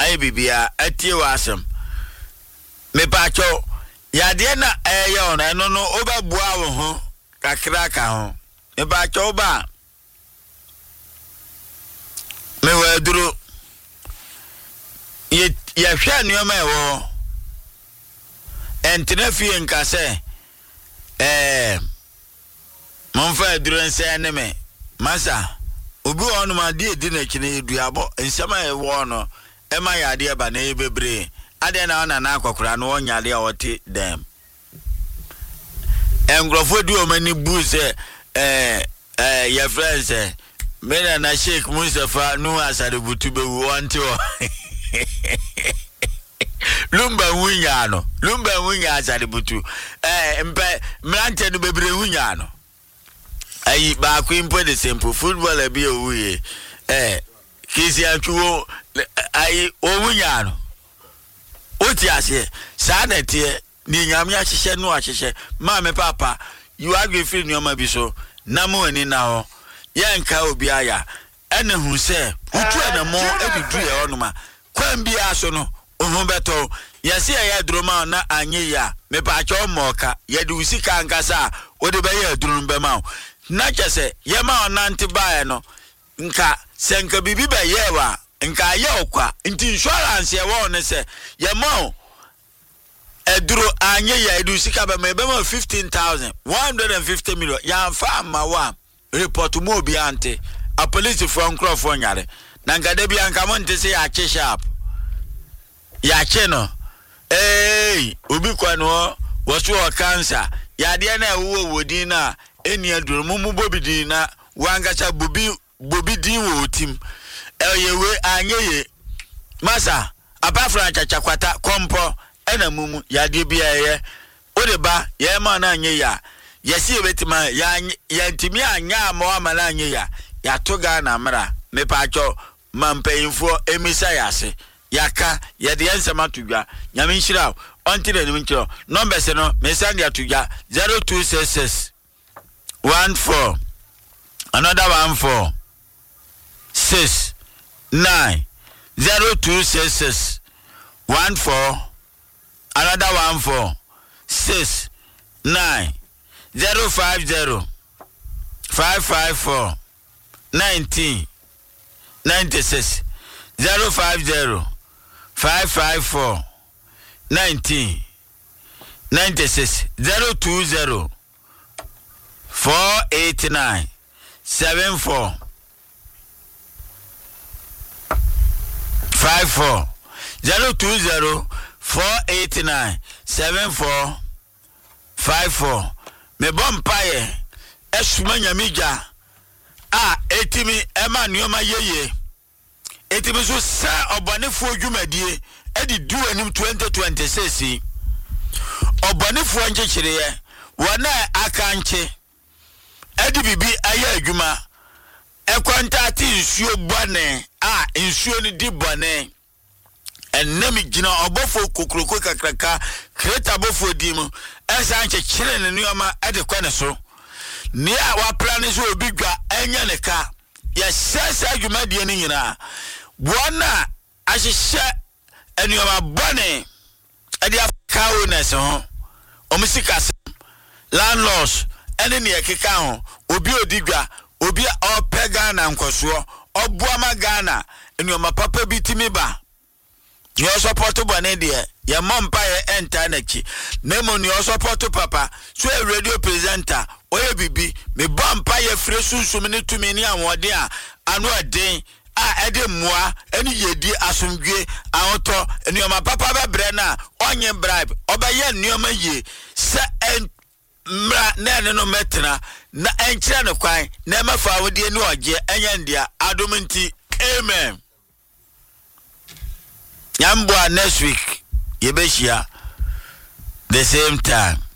bibia atie wasem me pacho ya de na eyo na eno no obabua wo ho kakra ka ho me pacho ba me waduro ye hwa nuoma ewo entena fie nka se monfa aduro nse ne me masa obi onu ma de edi na kine eduabo nsema ewo no ema ya de ba na ebebre ade na ona na akokora no onyale a wote dem engrofo di o mani bu se ya friends mena na Sheikh Mustafa nu asare butu be wonte o lumba wunya asare butu mpe mrante no bebre wunya no ayi ba ku impo de simple football abi owuye kisi atwo ayi owunya no oti ase sanete ni nyame ahihye no ahihye ma me papa you agree free nyoma bi so na mo ani na ho yanka obi aya ene hu se utu ene mo edidu ye onuma kwan bi aso no ohun beto yesi ya droma na anye ya me pa cho moka ye de usika nkasa wo de be ya drun be ma na chese ye ma onante bae no nka senka bibi be ye wa nka ye okwa nti insurance ye wo ne se ye ma eduro anye ya edu sika be ma 15,000 150 million ya fa ma wa report mo obi ante a police from Crawford nyare na nka de bi anka mo nte se ya che sharp ya che no obi kwa no woso o cancer ya de na ewo wodi na eni aduro mumu bobi din na wangacha bobi din wo tim yewe anyeye masa apafra chachakwata kompo ena mumu ya de bia ye odeba ye ma na anye ya yesi ebetima ya ntimi anya ma amala anye ya toga na mra me pacho mampeinfo emisa yase yaka ya de ensema tudwa nyame nhira onti na nim nkiro number se no me send ya tudwa 0266 14 another 14 6 9 0266 14 another 14 6 9 050 554 19 96 050 554 19 96 020 489 74 54 020 489 74 54 me bompaye esuma nyamija etimi ema nioma yeye etimi so sa obonefo dwumadie edi du anim 2026 obonefo nchechireye wona akanche edi bibi aya adwuma ekwanta ti nsuo bone nsuo ni di bone enemi gina obofo kokroko kakraka kreta bofo dimu esa nchechire ne nioma edi kwane so ni a wa plan so obi gwa enya ne ka ya sesa adwumadie ni nyina bona ahihye enioma bone edi afka owners ho omusika landlords ene ne ekeka ho obi odigwa obi opega na nkoso obuama Ghana enioma papa bitimi ba yo support bone de ya mompa ye entanechi nemo ni support papa so a radio presenter oye bibi me bompa ye fre sunsum ne tumi ni anwode a anu aden ede moa eni yedi asomdwe ahoto enioma papa bebre na onye bribe obaye enioma ye se mra na ne no metena na enkyere ne kwan na mafa wode ni oje enya ndia adominti amen Yambwa next week, Yebeshia, the same time.